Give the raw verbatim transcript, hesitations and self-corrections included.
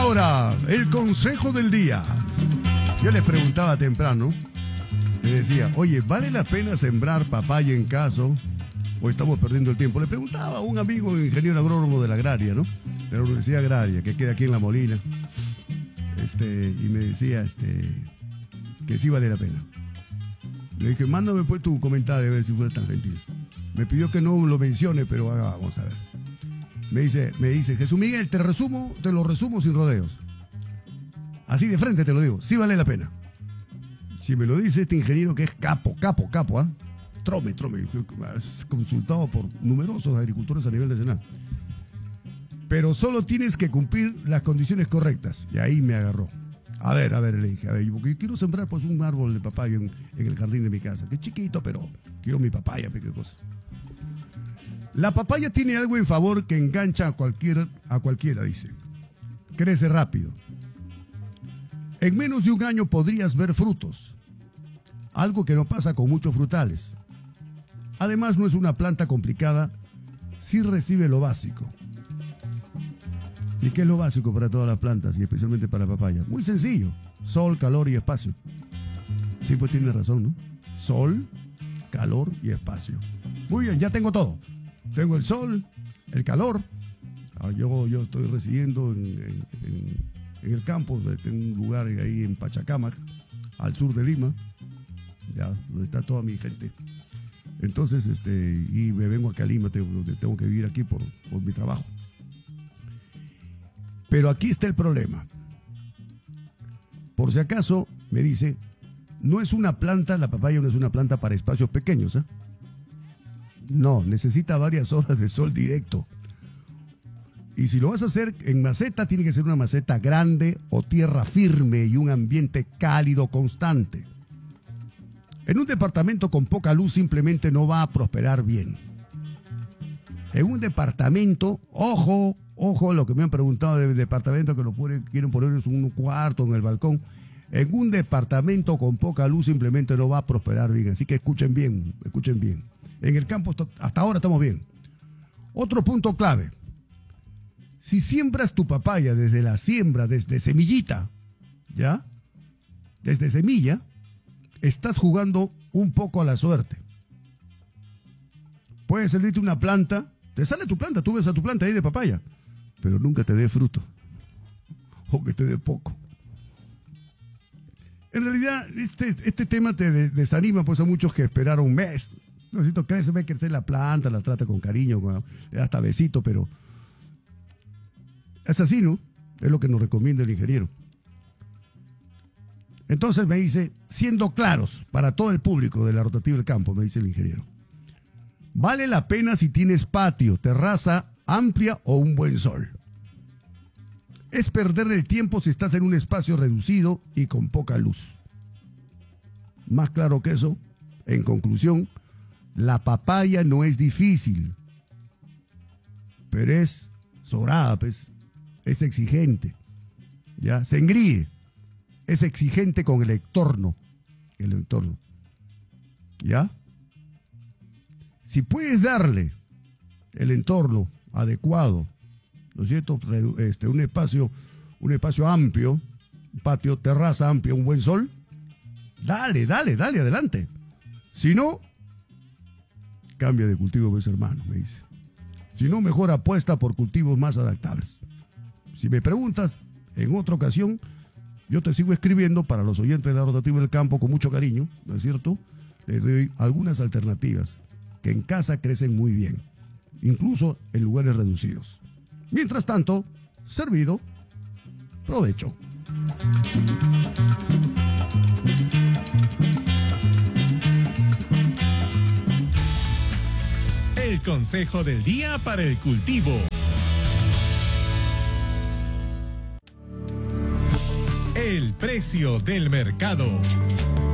ahora, el consejo del día. Yo les preguntaba temprano, le decía, oye, ¿vale la pena sembrar papaya en caso o estamos perdiendo el tiempo? Le preguntaba a un amigo ingeniero agrónomo de la agraria, ¿no? De la Universidad Agraria, que queda aquí en La Molina. Este, y me decía este, que sí vale la pena. Le dije, mándame pues tu comentario a ver si fue tan gentil. Me pidió que no lo mencione, pero ah, vamos a ver. Me dice, me dice, Jesús Miguel, te resumo, te lo resumo sin rodeos. Así de frente te lo digo, sí vale la pena. Si me lo dice este ingeniero que es capo, capo, capo, ¿ah? ¿eh? Trome, trome, es consultado por numerosos agricultores a nivel nacional. Pero solo tienes que cumplir las condiciones correctas. Y ahí me agarró. A ver, a ver, le dije, a ver, porque quiero sembrar pues un árbol de papaya en, en el jardín de mi casa, que es chiquito, pero quiero mi papaya, qué cosa. La papaya tiene algo en favor que engancha a, cualquier, a cualquiera, dice. Crece rápido. En menos de un año podrías ver frutos, algo que no pasa con muchos frutales. Además, no es una planta complicada, sí recibe lo básico. ¿Y qué es lo básico para todas las plantas y especialmente para la papaya? Muy sencillo, sol, calor y espacio. Sí, pues tiene razón, ¿no? Sol, calor y espacio. Muy bien, ya tengo todo. Tengo el sol, el calor. Ah, yo, yo estoy residiendo en, en, en, en el campo, tengo un lugar ahí en Pachacamac, al sur de Lima, ya, donde está toda mi gente. Entonces, este, y me vengo acá a Lima, tengo, tengo que vivir aquí por, por mi trabajo. Pero aquí está el problema. Por si acaso, me dice, no es una planta, la papaya no es una planta para espacios pequeños, ¿eh? No, necesita varias horas de sol directo. Y si lo vas a hacer en maceta, tiene que ser una maceta grande o tierra firme y un ambiente cálido constante. En un departamento con poca luz simplemente no va a prosperar bien. En un departamento, ojo, ojo, lo que me han preguntado del departamento que lo ponen, quieren poner en un cuarto, en el balcón. En un departamento con poca luz simplemente no va a prosperar bien. Así que escuchen bien, escuchen bien. En el campo hasta ahora estamos bien. Otro punto clave. Si siembras tu papaya desde la siembra, desde semillita, ¿ya? Desde semilla, estás jugando un poco a la suerte. Puede salirte una planta, te sale tu planta, tú ves a tu planta ahí de papaya, pero nunca te dé fruto, o que te dé poco. En realidad, este, este tema te desanima pues a muchos que esperaron un mes. Necesito crece, ve crecer la planta, la trata con cariño, con, le da hasta besito, pero es así, ¿no? Es lo que nos recomienda el ingeniero. Entonces me dice, siendo claros para todo el público de la rotativa del campo, me dice el ingeniero, vale la pena si tienes patio, terraza amplia o un buen sol. Es perder el tiempo si estás en un espacio reducido y con poca luz. Más claro que eso, en conclusión, la papaya no es difícil, pero es sobrada, pues, es exigente, ¿ya? Se engríe, es exigente con el entorno, el entorno, ¿ya? Si puedes darle el entorno adecuado, ¿no es cierto? Este, un espacio, un espacio amplio, un patio, terraza amplia, un buen sol, dale, dale, dale, adelante. Si no, cambia de cultivo, pues, hermano, me dice. Si no, mejor apuesta por cultivos más adaptables. Si me preguntas, en otra ocasión, yo te sigo escribiendo para los oyentes de la rotativa del campo con mucho cariño, ¿no es cierto? Les doy algunas alternativas que en casa crecen muy bien, incluso en lugares reducidos. Mientras tanto, servido, provecho. El consejo del día para el cultivo. El precio del mercado.